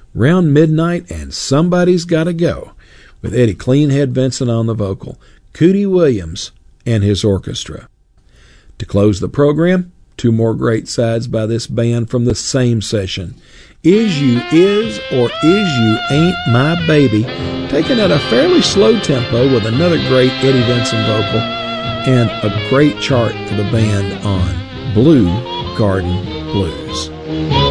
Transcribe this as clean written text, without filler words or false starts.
Round Midnight and Somebody's Gotta Go, with Eddie Cleanhead Vincent on the vocal, Cootie Williams and his orchestra. To close the program, two more great sides by this band from the same session. Is You Is or Is You Ain't My Baby, taken at a fairly slow tempo with another great Eddie Vincent vocal, and a great chart for the band on Blue Garden Blues.